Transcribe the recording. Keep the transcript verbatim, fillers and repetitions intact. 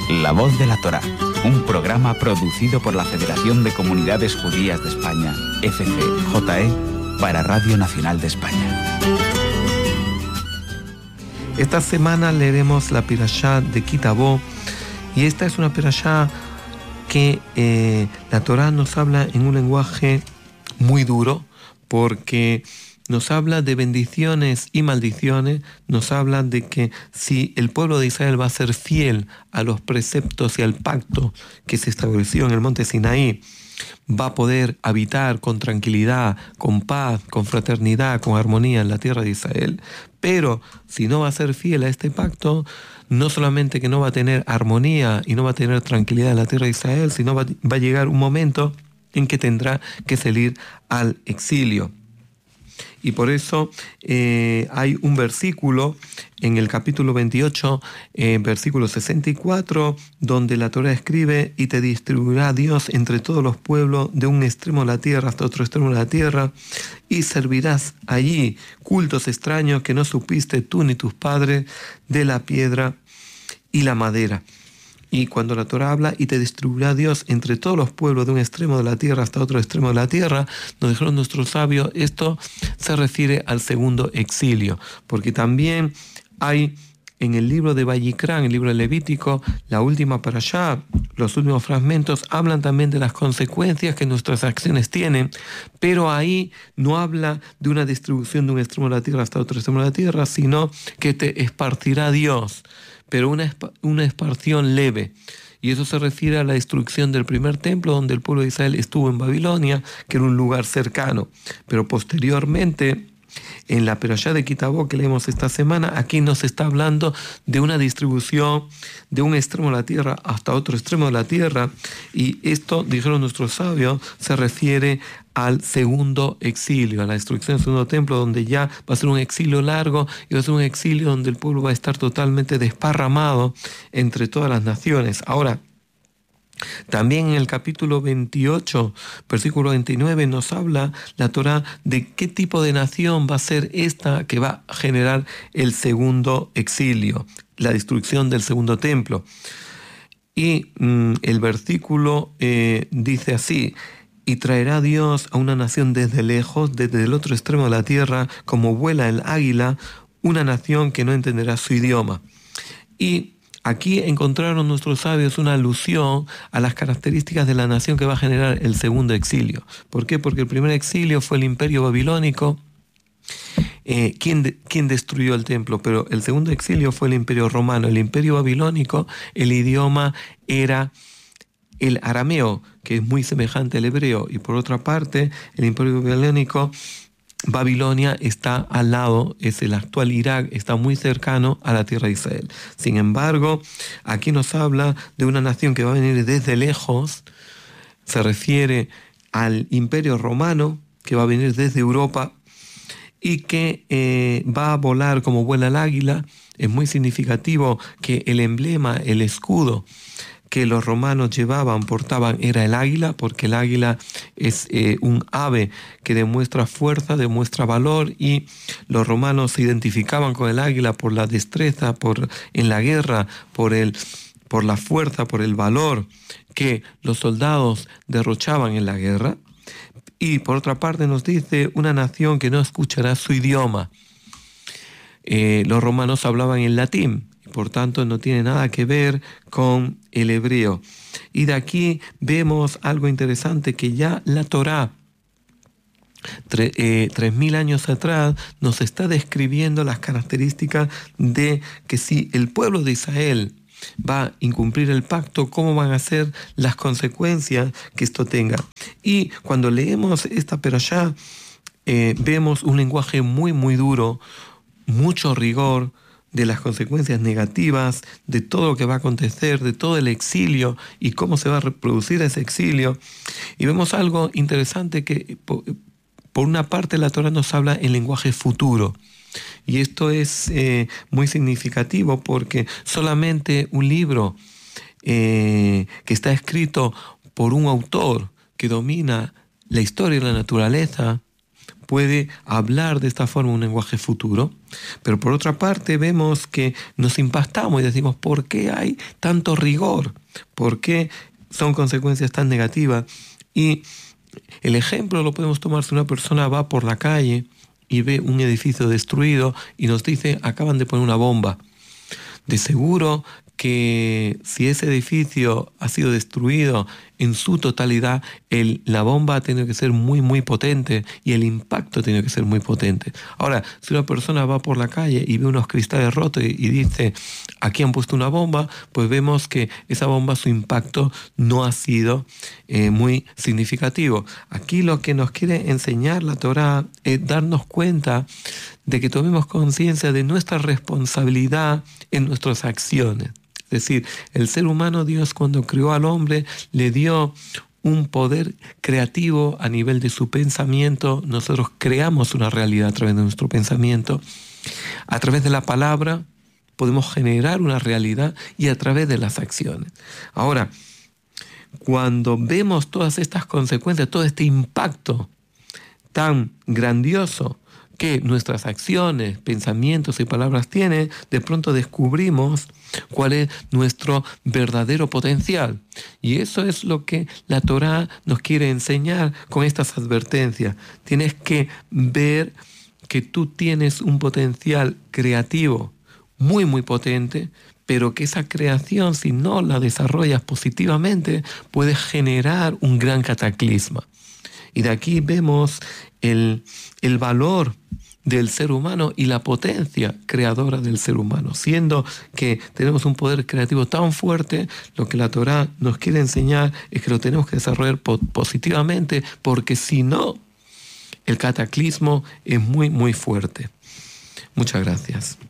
La Voz de la Torá, un programa producido por la Federación de Comunidades Judías de España, F C J E, para Radio Nacional de España. Esta semana leeremos la Perashá de Ki Tavo, y esta es una Perashá que eh, la Torá nos habla en un lenguaje muy duro, porque nos habla de bendiciones y maldiciones, nos habla de que si el pueblo de Israel va a ser fiel a los preceptos y al pacto que se estableció en el monte Sinaí, va a poder habitar con tranquilidad, con paz, con fraternidad, con armonía en la tierra de Israel. Pero si no va a ser fiel a este pacto, no solamente que no va a tener armonía y no va a tener tranquilidad en la tierra de Israel, sino va, va a llegar un momento en que tendrá que salir al exilio. Y por eso eh, hay un versículo en el capítulo veintiocho, eh, versículo sesenta y cuatro, donde la Torá escribe: y te distribuirá Dios entre todos los pueblos, de un extremo de la tierra hasta otro extremo de la tierra, y servirás allí cultos extraños que no supiste tú ni tus padres, de la piedra y la madera. Y cuando la Torá habla, y te distribuirá Dios entre todos los pueblos, de un extremo de la tierra hasta otro extremo de la tierra, nos dijeron nuestros sabios, esto se refiere al segundo exilio, porque también hay en el libro de Vayikra, en el libro de Levítico, la última parashá, los últimos fragmentos, hablan también de las consecuencias que nuestras acciones tienen, pero ahí no habla de una distribución de un extremo de la tierra hasta otro extremo de la tierra, sino que te esparcirá Dios, pero una, una esparción leve. Y eso se refiere a la destrucción del primer templo, donde el pueblo de Israel estuvo en Babilonia, que era un lugar cercano. Pero posteriormente, en la Perashá de Ki Tavo que leemos esta semana, aquí nos está hablando de una distribución de un extremo de la tierra hasta otro extremo de la tierra. Y esto, dijeron nuestros sabios, se refiere al segundo exilio, a la destrucción del segundo templo, donde ya va a ser un exilio largo y va a ser un exilio donde el pueblo va a estar totalmente desparramado entre todas las naciones. Ahora, también en el capítulo veintiocho, versículo veintinueve, nos habla la Torá de qué tipo de nación va a ser esta que va a generar el segundo exilio, la destrucción del segundo templo. Y mmm, el versículo eh, dice así: y traerá Dios a una nación desde lejos, desde el otro extremo de la tierra, como vuela el águila, una nación que no entenderá su idioma. Y aquí encontraron nuestros sabios una alusión a las características de la nación que va a generar el segundo exilio. ¿Por qué? Porque el primer exilio fue el imperio babilónico, eh, quien, de, quien destruyó el templo, pero el segundo exilio fue el imperio romano. El imperio babilónico, el idioma era el arameo, que es muy semejante al hebreo, y por otra parte, el imperio babilónico, Babilonia está al lado, es el actual Irak, está muy cercano a la tierra de Israel. Sin embargo, aquí nos habla de una nación que va a venir desde lejos, se refiere al imperio romano, que va a venir desde Europa y que eh, va a volar como vuela el águila. Es muy significativo que el emblema, el escudo que los romanos llevaban, portaban, era el águila, porque el águila es eh, un ave que demuestra fuerza, demuestra valor, y los romanos se identificaban con el águila por la destreza, por, en la guerra, por, el, por la fuerza, por el valor que los soldados derrochaban en la guerra. Y por otra parte nos dice una nación que no escuchará su idioma. Eh, los romanos hablaban en latín, por tanto no tiene nada que ver con el hebreo. Y de aquí vemos algo interesante, que ya la Torá, tre, eh, tres mil años atrás, nos está describiendo las características de que si el pueblo de Israel va a incumplir el pacto, cómo van a ser las consecuencias que esto tenga. Y cuando leemos esta perashá, eh, vemos un lenguaje muy, muy duro, mucho rigor, de las consecuencias negativas, de todo lo que va a acontecer, de todo el exilio y cómo se va a reproducir ese exilio. Y vemos algo interesante, que por una parte la Torá nos habla en lenguaje futuro. Y esto es eh, muy significativo, porque solamente un libro eh, que está escrito por un autor que domina la historia y la naturaleza puede hablar de esta forma un lenguaje futuro, pero por otra parte vemos que nos impactamos y decimos, ¿por qué hay tanto rigor? ¿Por qué son consecuencias tan negativas? Y el ejemplo lo podemos tomar si una persona va por la calle y ve un edificio destruido y nos dice, acaban de poner una bomba. De seguro que si ese edificio ha sido destruido en su totalidad, el, la bomba ha tenido que ser muy, muy potente y el impacto ha tenido que ser muy potente. Ahora, si una persona va por la calle y ve unos cristales rotos y, y dice, aquí han puesto una bomba, pues vemos que esa bomba, su impacto no ha sido eh, muy significativo. Aquí lo que nos quiere enseñar la Torá es darnos cuenta de que tomemos conciencia de nuestra responsabilidad en nuestras acciones. Es decir, el ser humano, Dios cuando creó al hombre, le dio un poder creativo a nivel de su pensamiento. Nosotros creamos una realidad a través de nuestro pensamiento. A través de la palabra podemos generar una realidad y a través de las acciones. Ahora, cuando vemos todas estas consecuencias, todo este impacto tan grandioso que nuestras acciones, pensamientos y palabras tienen, de pronto descubrimos cuál es nuestro verdadero potencial. Y eso es lo que la Torá nos quiere enseñar con estas advertencias. Tienes que ver que tú tienes un potencial creativo muy, muy potente, pero que esa creación, si no la desarrollas positivamente, puede generar un gran cataclisma. Y de aquí vemos el, el valor del ser humano y la potencia creadora del ser humano. Siendo que tenemos un poder creativo tan fuerte, lo que la Torá nos quiere enseñar es que lo tenemos que desarrollar po- positivamente, porque si no, el cataclismo es muy, muy fuerte. Muchas gracias.